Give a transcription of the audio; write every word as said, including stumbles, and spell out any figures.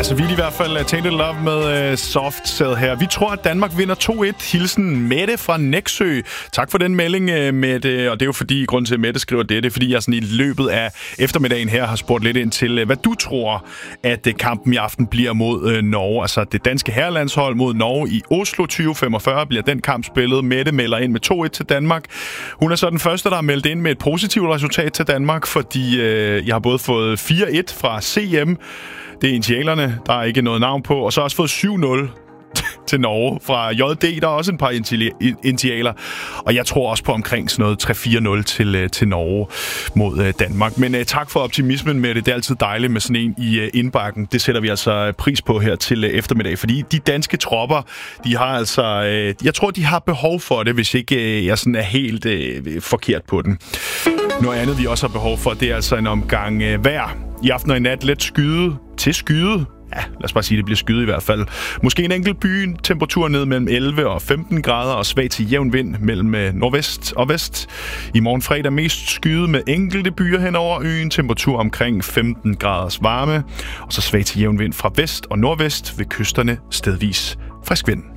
Altså, vi i hvert fald Tainted Love med uh, Soft Cell her. Vi tror, at Danmark vinder to et. Hilsen Mette fra Nexø. Tak for den melding, uh, Mette. Og det er jo fordi, grund til, at Mette skriver det, det er fordi, jeg sådan i løbet af eftermiddagen her har spurgt lidt ind til, uh, hvad du tror, at uh, kampen i aften bliver mod uh, Norge. Altså, det danske herrelandshold mod Norge i Oslo tyve femogfyrre bliver den kamp spillet. Mette melder ind med to et til Danmark. Hun er så den første, der har meldt ind med et positivt resultat til Danmark, fordi uh, jeg har både fået fire et fra C M. Det er initialerne, der er ikke noget navn på. Og så har jeg også fået syv nul til Norge fra J D. Der er også et par initialer. Og jeg tror også på omkring sådan noget tre fire nul til, til Norge mod Danmark. Men uh, tak for optimismen med det. Det er altid dejligt med sådan en i uh, indbakken. Det sætter vi altså pris på her til uh, eftermiddag. Fordi de danske tropper, de har altså... Uh, jeg tror, de har behov for det, hvis ikke uh, jeg sådan er helt uh, forkert på den. Noget andet, vi også har behov for, det er altså en omgang uh, vejr. I aften og i nat let skyde til skyde. Ja, lad os bare sige, at det bliver skyde i hvert fald. Måske en enkelt by, temperatur ned mellem elleve og femten grader og svag til jævn vind mellem nordvest og vest. I morgen fredag mest skyde med enkelte byer hen over øen. Temperatur omkring femten graders varme. Og så svag til jævn vind fra vest og nordvest ved kysterne stedvis frisk vind.